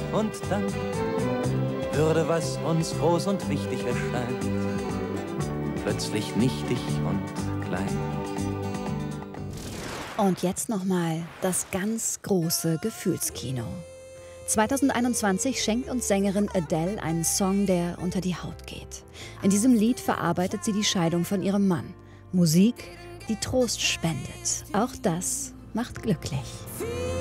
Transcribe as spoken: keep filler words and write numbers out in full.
und dann würde, was uns groß und wichtig erscheint, plötzlich nichtig und klein. Und jetzt nochmal das ganz große Gefühlskino. zweitausendeinundzwanzig schenkt uns Sängerin Adele einen Song, der unter die Haut geht. In diesem Lied verarbeitet sie die Scheidung von ihrem Mann. Musik, die Trost spendet. Auch das macht glücklich.